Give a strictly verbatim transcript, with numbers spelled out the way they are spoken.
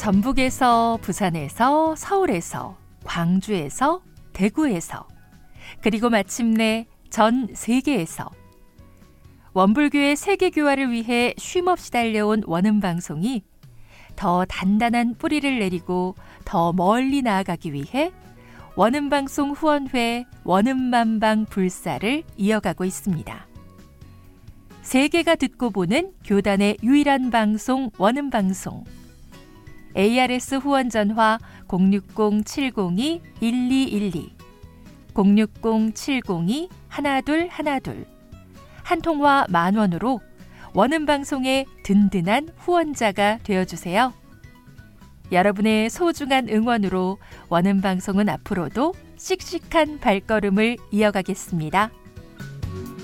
전북에서, 부산에서, 서울에서, 광주에서, 대구에서, 그리고 마침내 전 세계에서 원불교의 세계교화를 위해 쉼없이 달려온 원음방송이 더 단단한 뿌리를 내리고 더 멀리 나아가기 위해 원음방송 후원회 원음만방 불사를 이어가고 있습니다. 세계가 듣고 보는 교단의 유일한 방송 원음방송. 에이알에스 후원 전화 공육공 칠공이 일이일이, 공육공 칠공이 일이일이, 한 통화 만 원으로 원음방송의 든든한 후원자가 되어주세요. 여러분의 소중한 응원으로 원음방송은 앞으로도 씩씩한 발걸음을 이어가겠습니다.